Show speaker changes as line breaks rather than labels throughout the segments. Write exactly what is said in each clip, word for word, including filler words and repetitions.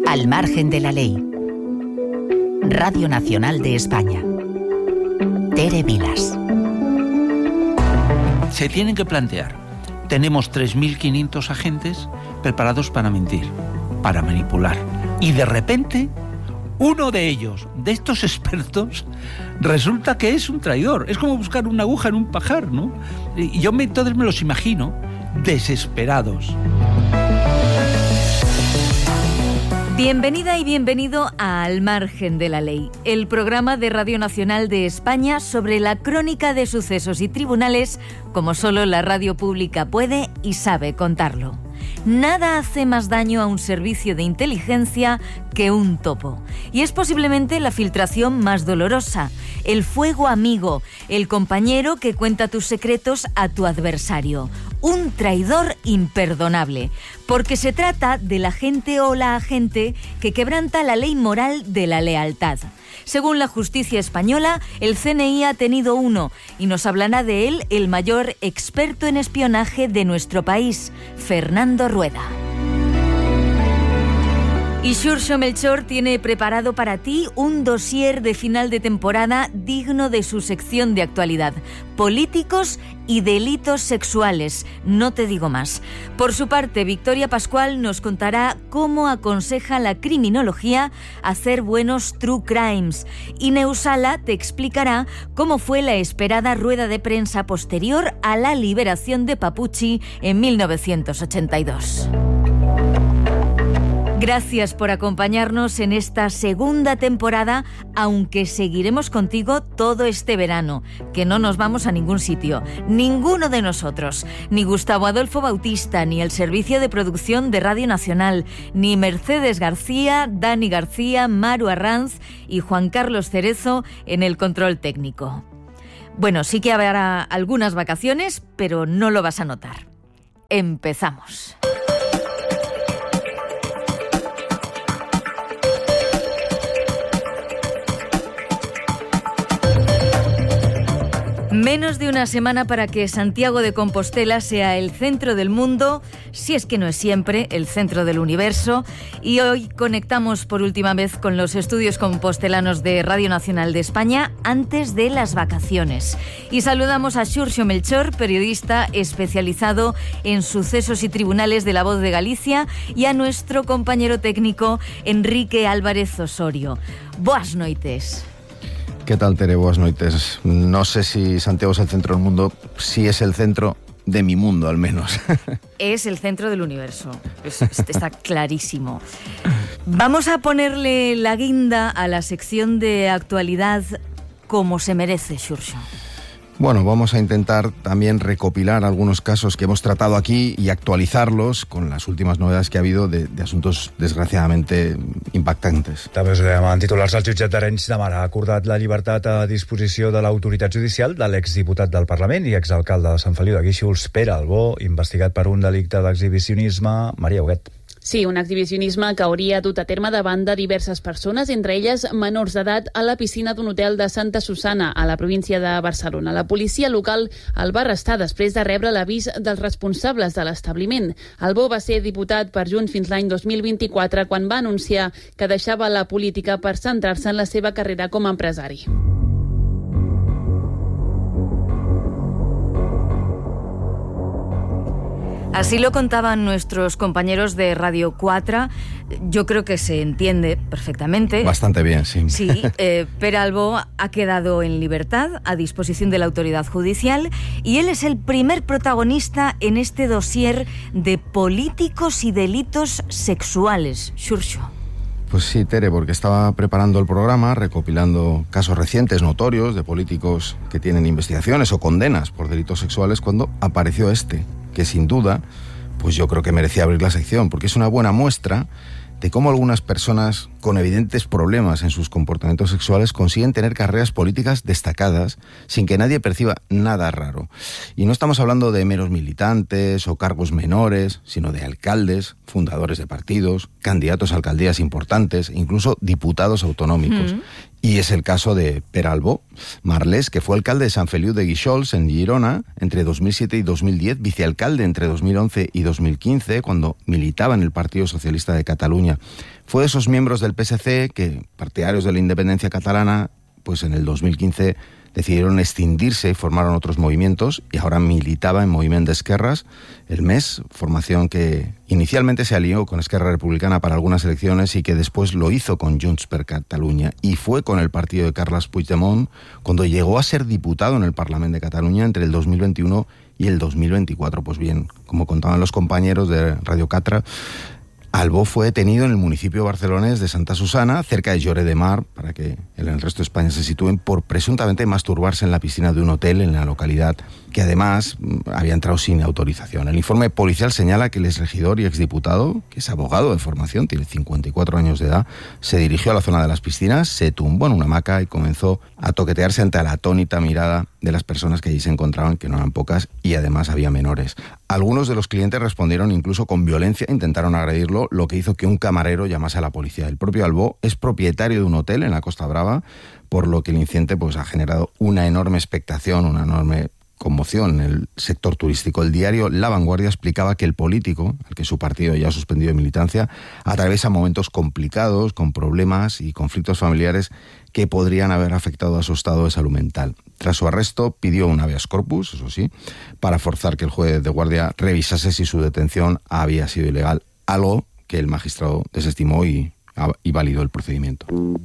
Al margen de la ley. Radio Nacional de España. Tere Vilas.
Se tienen que plantear. Tenemos tres mil quinientos agentes preparados para mentir, para manipular. Y de repente, uno de ellos, de estos expertos, resulta que es un traidor. Es como buscar una aguja en un pajar, ¿no? Y yo me, entonces me los imagino desesperados.
Bienvenida y bienvenido a Al margen de la ley, el programa de Radio Nacional de España sobre la crónica de sucesos y tribunales como solo la radio pública puede y sabe contarlo. Nada hace más daño a un servicio de inteligencia que un topo. Y es posiblemente la filtración más dolorosa, el fuego amigo, el compañero que cuenta tus secretos a tu adversario. Un traidor imperdonable, porque se trata del agente o la agente que quebranta la ley moral de la lealtad. Según la justicia española, el C N I ha tenido uno y nos hablará de él el mayor experto en espionaje de nuestro país, Fernando Rueda. Y Xurxo Melchor tiene preparado para ti un dossier de final de temporada digno de su sección de actualidad. Políticos y delitos sexuales, no te digo más. Por su parte, Victoria Pascual nos contará cómo aconseja la criminología hacer buenos true crimes. Y Neusala te explicará cómo fue la esperada rueda de prensa posterior a la liberación de Papuchi en mil novecientos ochenta y dos. Gracias por acompañarnos en esta segunda temporada, aunque seguiremos contigo todo este verano, que no nos vamos a ningún sitio, ninguno de nosotros, ni Gustavo Adolfo Bautista, ni el Servicio de Producción de Radio Nacional, ni Mercedes García, Dani García, Maru Arranz y Juan Carlos Cerezo en el control técnico. Bueno, sí que habrá algunas vacaciones, pero no lo vas a notar. Empezamos. Menos de una semana para que Santiago de Compostela sea el centro del mundo, si es que no es siempre el centro del universo, y hoy conectamos por última vez con los estudios compostelanos de Radio Nacional de España antes de las vacaciones. Y saludamos a Xurxo Melchor, periodista especializado en sucesos y tribunales de La Voz de Galicia, y a nuestro compañero técnico Enrique Álvarez Osorio. Boas noites.
¿Qué tal, Tere? Buenas noites. No sé si Santiago es el centro del mundo, sí es el centro de mi mundo, al menos.
Es el centro del universo, es, está clarísimo. Vamos a ponerle la guinda a la sección de actualidad como se merece, Xurxo.
Bueno, vamos a intentar también recopilar algunos casos que hemos tratado aquí y actualizarlos con las últimas novedades que ha habido de, de asuntos desgraciadamente impactantes.
També us dèiem, en titulars, el jutjat d'Arenys de Mar ha acordat la llibertat a disposició de l'autoritat judicial de l'exdiputat del Parlament i exalcalde de Sant Feliu de Guíxols, Pere Albó, investigat per un delicte d'exhibicionisme. Maria Huguet.
Sí, un exhibicionisme que hauria dut a terme davant de diverses persones, entre elles menors d'edat, a la piscina d'un hotel de Santa Susana, a la província de Barcelona. La policia local el va arrestar després de rebre l'avís dels responsables de l'establiment. Albó va ser diputat per Junts fins l'any dos mil vint-i-quatre, quan va anunciar que deixava la política per centrar-se en la seva carrera com a empresari.
Así lo contaban nuestros compañeros de Radio cuatro. Yo creo que se entiende perfectamente.
Bastante bien, sí.
Sí, eh, Pere Albó ha quedado en libertad a disposición de la autoridad judicial y él es el primer protagonista en este dossier de políticos y delitos sexuales. Xurxo.
Pues sí, Tere, porque estaba preparando el programa, recopilando casos recientes, notorios, de políticos que tienen investigaciones o condenas por delitos sexuales, cuando apareció este, que sin duda, pues yo creo que merecía abrir la sección, porque es una buena muestra de cómo algunas personas con evidentes problemas en sus comportamientos sexuales, consiguen tener carreras políticas destacadas sin que nadie perciba nada raro. Y no estamos hablando de meros militantes o cargos menores, sino de alcaldes, fundadores de partidos, candidatos a alcaldías importantes, incluso diputados autonómicos. Mm. Y es el caso de Pere Albó Marlés, que fue alcalde de Sant Feliu de Guíxols, en Girona, entre dos mil siete y dos mil diez, vicealcalde entre dos mil once y dos mil quince, cuando militaba en el Partido Socialista de Cataluña. Fue de esos miembros del P S C que, partidarios de la independencia catalana, pues en el dos mil quince decidieron escindirse y formaron otros movimientos, y ahora militaba en Moviment d'Esquerres, el M E S, formación que inicialmente se alió con Esquerra Republicana para algunas elecciones y que después lo hizo con Junts per Catalunya, y fue con el partido de Carles Puigdemont cuando llegó a ser diputado en el Parlamento de Cataluña entre el dos mil veintiuno y el dos mil veinticuatro. Pues bien, como contaban los compañeros de Radio Catra, Albó fue detenido en el municipio barcelonés de Santa Susana, cerca de Lloret de Mar, para que en el resto de España se sitúen, por presuntamente masturbarse en la piscina de un hotel en la localidad, que además había entrado sin autorización. El informe policial señala que el exregidor y exdiputado, que es abogado de formación, tiene cincuenta y cuatro años de edad, se dirigió a la zona de las piscinas, se tumbó en una hamaca y comenzó a toquetearse ante la atónita mirada de las personas que allí se encontraban, que no eran pocas, y además había menores. Algunos de los clientes respondieron incluso con violencia, intentaron agredirlo, lo que hizo que un camarero llamase a la policía. El propio Albó es propietario de un hotel en la Costa Brava, por lo que el incidente pues, ha generado una enorme expectación, una enorme conmoción en el sector turístico. El diario La Vanguardia explicaba que el político, al que su partido ya ha suspendido de militancia, atraviesa momentos complicados, con problemas y conflictos familiares que podrían haber afectado a su estado de salud mental. Tras su arresto, pidió un habeas corpus, eso sí, para forzar que el juez de guardia revisase si su detención había sido ilegal, algo que el magistrado desestimó y, y validó el procedimiento.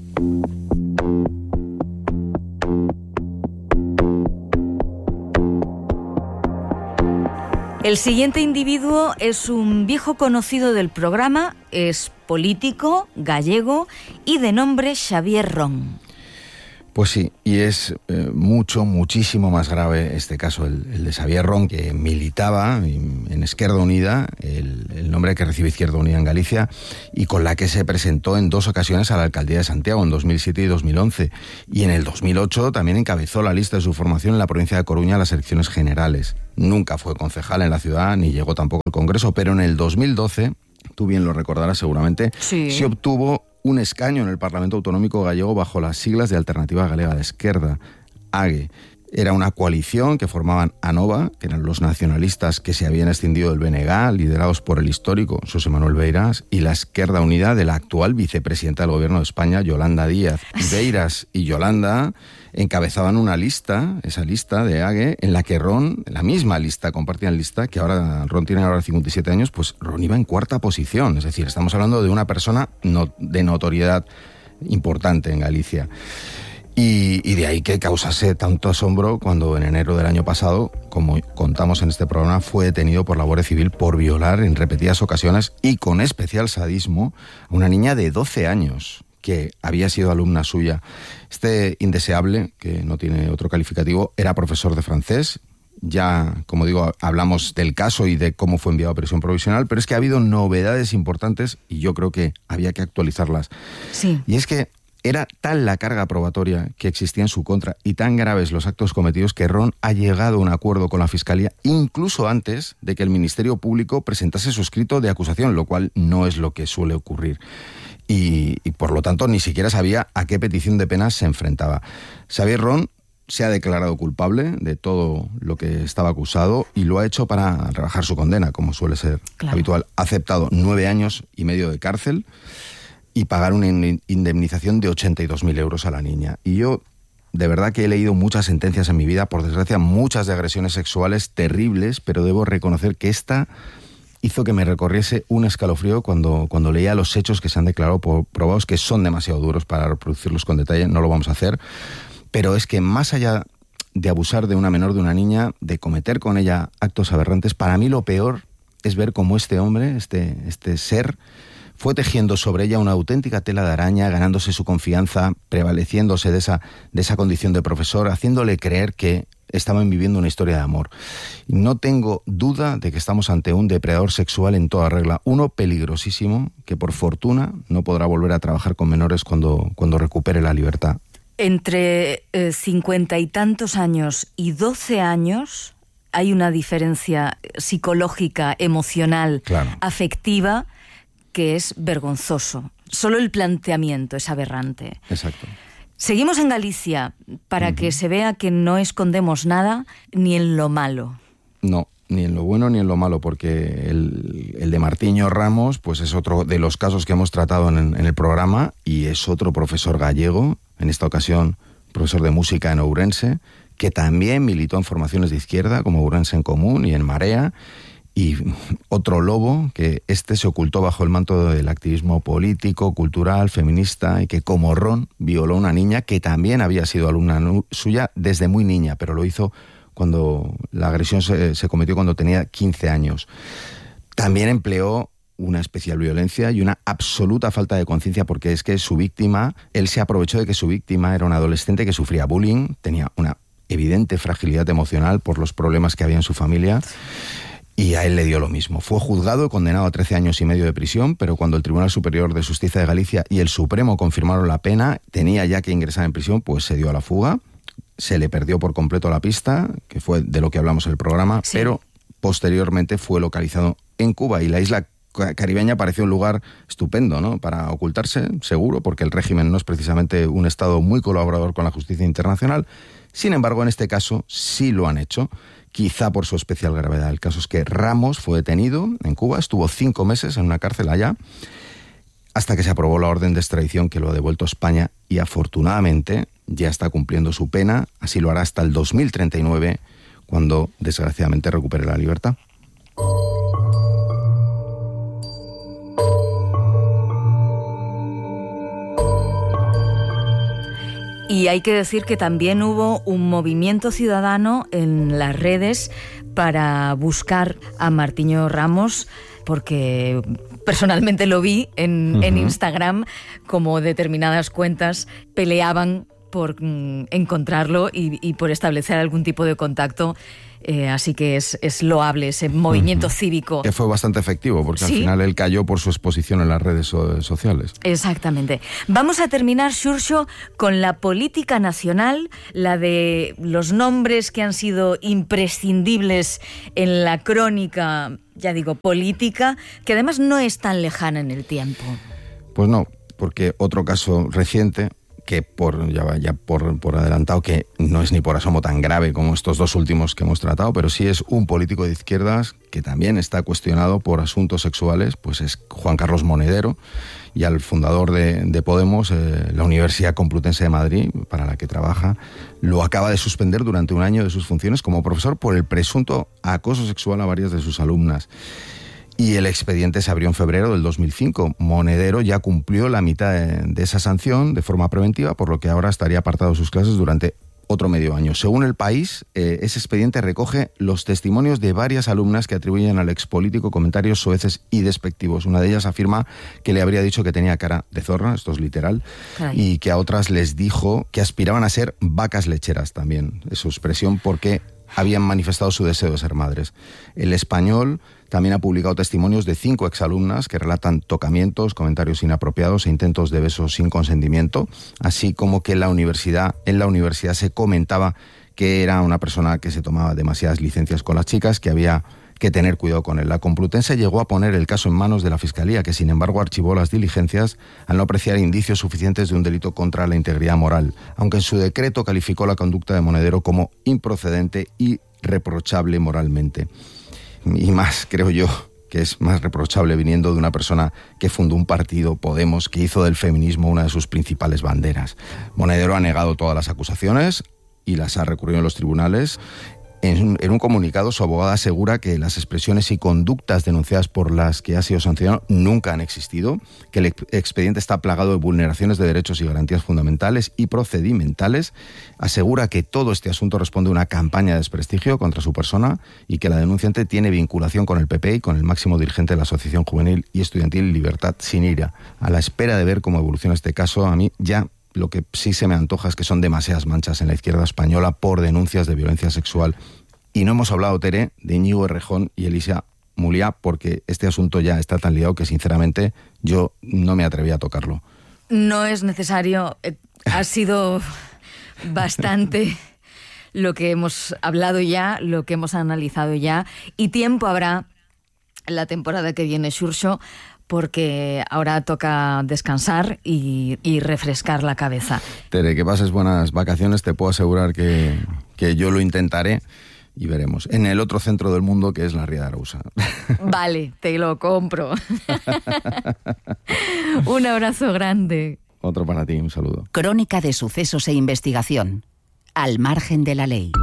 El siguiente individuo es un viejo conocido del programa, es político, gallego y de nombre Xavier Ron.
Pues sí, y es eh, mucho, muchísimo más grave este caso, el, el de Xavier Ron, que militaba en, en Izquierda Unida, el, el nombre que recibe Izquierda Unida en Galicia, y con la que se presentó en dos ocasiones a la alcaldía de Santiago, en dos mil siete y dos mil once. Y en el dos mil ocho también encabezó la lista de su formación en la provincia de Coruña a las elecciones generales. Nunca fue concejal en la ciudad, ni llegó tampoco al Congreso, pero en el dos mil doce, tú bien lo recordarás seguramente,
sí,
se obtuvo un escaño en el Parlamento Autonómico gallego bajo las siglas de Alternativa Galega de Esquerda, A G E. Era una coalición que formaban ANOVA, que eran los nacionalistas que se habían escindido del B N G, liderados por el histórico José Manuel Beiras, y la Esquerda Unida de la actual vicepresidenta del Gobierno de España, Yolanda Díaz. Beiras y Yolanda encabezaban una lista, esa lista de A G E, en la que Ron, la misma lista, compartían lista, que ahora Ron tiene ahora cincuenta y siete años, pues Ron iba en cuarta posición. Es decir, estamos hablando de una persona no, de notoriedad importante en Galicia. Y, y de ahí que causase tanto asombro cuando en enero del año pasado, como contamos en este programa, fue detenido por la Guardia Civil por violar en repetidas ocasiones y con especial sadismo a una niña de doce años que había sido alumna suya. Este indeseable, que no tiene otro calificativo, era profesor de francés. Ya, como digo, hablamos del caso y de cómo fue enviado a prisión provisional, pero es que ha habido novedades importantes y yo creo que había que actualizarlas.
Sí.
Y es que era tal la carga probatoria que existía en su contra y tan graves los actos cometidos que Ron ha llegado a un acuerdo con la Fiscalía incluso antes de que el Ministerio Público presentase su escrito de acusación, lo cual no es lo que suele ocurrir. Y, y por lo tanto ni siquiera sabía a qué petición de penas se enfrentaba. Xavier Ron se ha declarado culpable de todo lo que estaba acusado y lo ha hecho para rebajar su condena, como suele ser claro. habitual. Ha aceptado nueve años y medio de cárcel y pagar una indemnización de ochenta y dos mil euros a la niña. Y yo, de verdad que he leído muchas sentencias en mi vida, por desgracia muchas de agresiones sexuales terribles, pero debo reconocer que esta hizo que me recorriese un escalofrío cuando, cuando leía los hechos que se han declarado por, probados, que son demasiado duros para reproducirlos con detalle, no lo vamos a hacer, pero es que más allá de abusar de una menor, de una niña, de cometer con ella actos aberrantes, para mí lo peor es ver cómo este hombre, este, este ser, fue tejiendo sobre ella una auténtica tela de araña, ganándose su confianza, prevaleciéndose de esa, de esa condición de profesor, haciéndole creer que estaban viviendo una historia de amor. No tengo duda de que estamos ante un depredador sexual en toda regla, uno peligrosísimo que por fortuna no podrá volver a trabajar con menores cuando, cuando recupere la libertad.
Entre eh, cincuenta y tantos años y doce años hay una diferencia psicológica, emocional,
claro,
afectiva, que es vergonzoso. Solo el planteamiento es aberrante.
Exacto.
Seguimos en Galicia para uh-huh. que se vea que no escondemos nada ni en lo malo.
No, ni en lo bueno ni en lo malo, porque el, el de Martiño Ramos pues es otro de los casos que hemos tratado en, en el programa, y es otro profesor gallego, en esta ocasión profesor de música en Ourense, que también militó en formaciones de izquierda como Ourense en Común y en Marea, y otro lobo que este se ocultó bajo el manto del activismo político, cultural, feminista, y que como Ron violó a una niña que también había sido alumna suya desde muy niña, pero lo hizo cuando la agresión se, se cometió cuando tenía quince años. También empleó una especial violencia y una absoluta falta de conciencia, porque es que su víctima, él se aprovechó de que su víctima era una adolescente que sufría bullying, tenía una evidente fragilidad emocional por los problemas que había en su familia, y a él le dio lo mismo. Fue juzgado y condenado a trece años y medio de prisión, pero cuando el Tribunal Superior de Justicia de Galicia y el Supremo confirmaron la pena, tenía ya que ingresar en prisión, pues se dio a la fuga, se le perdió por completo la pista, que fue de lo que hablamos en el programa, sí. Pero posteriormente fue localizado en Cuba, y la isla caribeña pareció un lugar estupendo, ¿no?, para ocultarse, seguro, porque el régimen no es precisamente un estado muy colaborador con la justicia internacional. Sin embargo, en este caso sí lo han hecho, quizá por su especial gravedad. El caso es que Ramos fue detenido en Cuba, estuvo cinco meses en una cárcel allá, hasta que se aprobó la orden de extradición que lo ha devuelto a España, y afortunadamente ya está cumpliendo su pena. Así lo hará hasta el dos mil treinta y nueve, cuando desgraciadamente recupere la libertad.
Y hay que decir que también hubo un movimiento ciudadano en las redes para buscar a Martiño Ramos, porque personalmente lo vi en, uh-huh. en Instagram, como determinadas cuentas peleaban por mm, encontrarlo y, y por establecer algún tipo de contacto. Eh, así que es, es loable ese movimiento uh-huh. cívico.
Que fue bastante efectivo, porque ¿sí? al final él cayó por su exposición en las redes so- sociales.
Exactamente. Vamos a terminar, Xurxo, con la política nacional, la de los nombres que han sido imprescindibles en la crónica, ya digo, política, que además no es tan lejana en el tiempo.
Pues no, porque otro caso reciente, que por ya, ya por, por adelantado, que no es ni por asomo tan grave como estos dos últimos que hemos tratado, pero sí es un político de izquierdas que también está cuestionado por asuntos sexuales, pues es Juan Carlos Monedero, y al fundador de, de Podemos, eh, la Universidad Complutense de Madrid, para la que trabaja, lo acaba de suspender durante un año de sus funciones como profesor por el presunto acoso sexual a varias de sus alumnas. Y el expediente se abrió en febrero del dos mil cinco. Monedero ya cumplió la mitad de, de esa sanción de forma preventiva, por lo que ahora estaría apartado de sus clases durante otro medio año. Según El País, eh, ese expediente recoge los testimonios de varias alumnas que atribuyen al expolítico comentarios soeces y despectivos. Una de ellas afirma que le habría dicho que tenía cara de zorra, esto es literal, Caray. y que a otras les dijo que aspiraban a ser vacas lecheras también, es su expresión, porque habían manifestado su deseo de ser madres. El Español también ha publicado testimonios de cinco exalumnas que relatan tocamientos, comentarios inapropiados e intentos de besos sin consentimiento, así como que en la universidad, en la universidad se comentaba que era una persona que se tomaba demasiadas licencias con las chicas, que había que tener cuidado con él. La Complutense llegó a poner el caso en manos de la Fiscalía, que sin embargo archivó las diligencias al no apreciar indicios suficientes de un delito contra la integridad moral, aunque en su decreto calificó la conducta de Monedero como improcedente y reprochable moralmente. Y más, creo yo, que es más reprochable viniendo de una persona que fundó un partido, Podemos, que hizo del feminismo una de sus principales banderas. Monedero ha negado todas las acusaciones y las ha recurrido en los tribunales. En un, en un comunicado, su abogada asegura que las expresiones y conductas denunciadas por las que ha sido sancionado nunca han existido, que el expediente está plagado de vulneraciones de derechos y garantías fundamentales y procedimentales. Asegura que todo este asunto responde a una campaña de desprestigio contra su persona y que la denunciante tiene vinculación con el P P y con el máximo dirigente de la Asociación Juvenil y Estudiantil Libertad Sin Ira. A la espera de ver cómo evoluciona este caso, a mí ya lo que sí se me antoja es que son demasiadas manchas en la izquierda española por denuncias de violencia sexual. Y no hemos hablado, Tere, de Íñigo Errejón y Elisa Muliá, porque este asunto ya está tan liado que, sinceramente, yo no me atreví a tocarlo.
No es necesario. Ha sido bastante lo que hemos hablado ya, lo que hemos analizado ya, y tiempo habrá la temporada que viene, Xurxo, porque ahora toca descansar y, y refrescar la cabeza.
Tere, que pases buenas vacaciones, te puedo asegurar que, que yo lo intentaré y veremos. En el otro centro del mundo, que es la Ría de Arousa.
Vale, te lo compro. Un abrazo grande.
Otro para ti, un saludo.
Crónica de sucesos e investigación. Al margen de la ley.